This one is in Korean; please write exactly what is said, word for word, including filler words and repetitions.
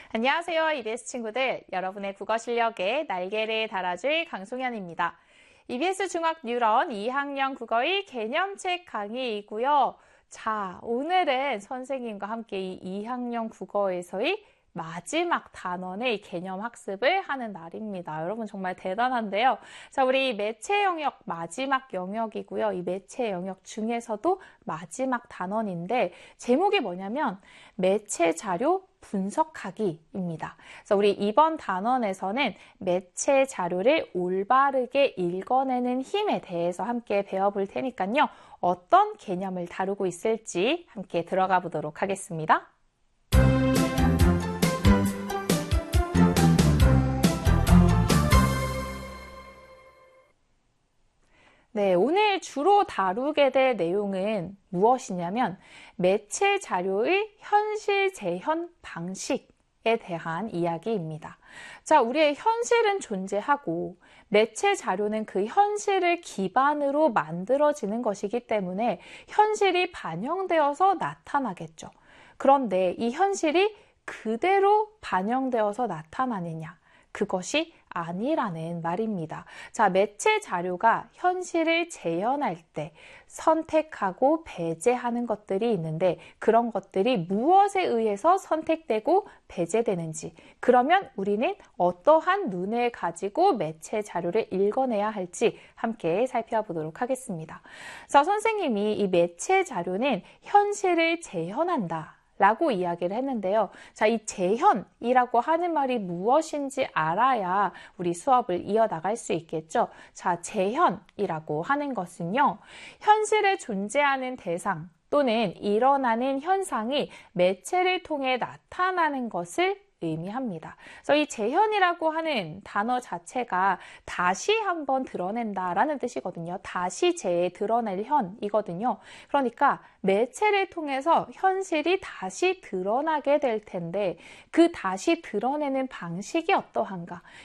안녕하세요, 이비에스 친구들. 여러분의 국어 실력에 날개를 달아줄 강송현입니다. 이비에스 중학 뉴런 이 학년 국어의 개념책 강의이고요. 자, 오늘은 선생님과 함께 이 이 학년 국어에서의 마지막 단원의 개념 학습을 하는 날입니다. 여러분 정말 대단한데요. 자, 우리 매체 영역 마지막 영역이고요. 이 매체 영역 중에서도 마지막 단원인데 제목이 뭐냐면 매체 자료 분석하기입니다. 그래서 우리 이번 단원에서는 매체 자료를 올바르게 읽어내는 힘에 대해서 함께 배워볼 테니까요. 어떤 개념을 다루고 있을지 함께 들어가 보도록 하겠습니다. 네, 오늘 주로 다루게 될 내용은 무엇이냐면 매체 자료의 현실 재현 방식에 대한 이야기입니다. 자, 우리의 현실은 존재하고 매체 자료는 그 현실을 기반으로 만들어지는 것이기 때문에 현실이 반영되어서 나타나겠죠. 그런데 이 현실이 그대로 반영되어서 나타나느냐? 그것이 아니라는 말입니다. 자, 매체 자료가 현실을 재현할 때 선택하고 배제하는 것들이 있는데 그런 것들이 무엇에 의해서 선택되고 배제되는지, 그러면 우리는 어떠한 눈을 가지고 매체 자료를 읽어내야 할지 함께 살펴보도록 하겠습니다. 자, 선생님이 이 매체 자료는 현실을 재현한다 라고 이야기를 했는데요. 자, 이 재현이라고 하는 말이 무엇인지 알아야 우리 수업을 이어나갈 수 있겠죠. 자, 재현이라고 하는 것은요, 현실에 존재하는 대상 또는 일어나는 현상이 매체를 통해 나타나는 것을 의미합니다. 그래서 이 재현이라고 하는 단어 자체가 다시 한번 드러낸다라는 뜻이거든요. 다시 재 드러낼 현이거든요. 그러니까 매체를 통해서 현실이 다시 드러나게 될 텐데 그 다시 드러내는 방식이 어떠한가?